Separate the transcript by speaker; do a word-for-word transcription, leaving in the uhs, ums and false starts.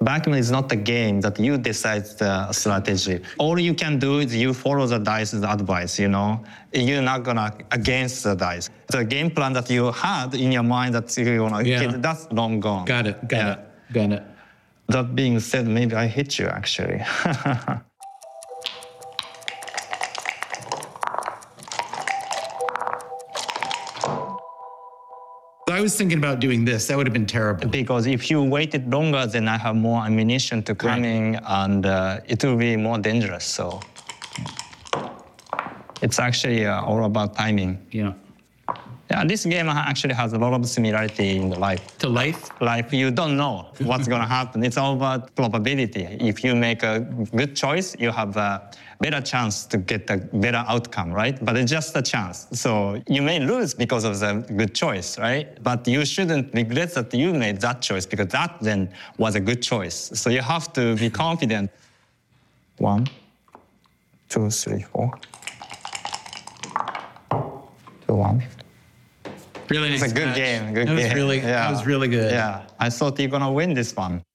Speaker 1: Backgammon is not a game that you decide the strategy. All you can do is you follow the dice's advice, you know? You're not gonna against the dice. The game plan that you had in your mind that you're gonna
Speaker 2: Yeah.
Speaker 1: hit, that's long gone.
Speaker 2: Got it, got
Speaker 1: Yeah.
Speaker 2: it, got it.
Speaker 1: That being said, maybe I hit you actually.
Speaker 2: I was thinking about doing this. That would have been terrible.
Speaker 1: Because if you waited longer, then I have more ammunition to come in, and uh, it will be more dangerous. So it's actually uh, all about timing.
Speaker 2: Yeah.
Speaker 1: Yeah, this game actually has a lot of similarity in the life.
Speaker 2: To life?
Speaker 1: Life, you don't know what's going to happen. It's all about probability. If you make a good choice, you have a better chance to get a better outcome, right? But it's just a chance. So you may lose because of the good choice, right? But you shouldn't regret that you made that choice because that then was a good choice. So you have to be confident. One, two, three, four. Two, one.
Speaker 2: Really nice.
Speaker 1: It's a good
Speaker 2: match.
Speaker 1: game. Good
Speaker 2: that was
Speaker 1: game.
Speaker 2: really,
Speaker 1: yeah.
Speaker 2: that was really good.
Speaker 1: Yeah, I thought you're gonna win this one.